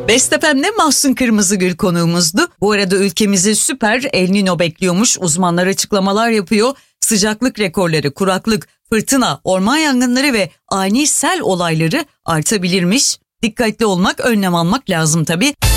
Best FM'de Mahsun Kırmızıgül konuğumuzdu. Bu arada ülkemizi süper El Niño bekliyormuş. Uzmanlar açıklamalar yapıyor. Sıcaklık rekorları, kuraklık, fırtına, orman yangınları ve ani sel olayları artabilirmiş. Dikkatli olmak, önlem almak lazım tabii.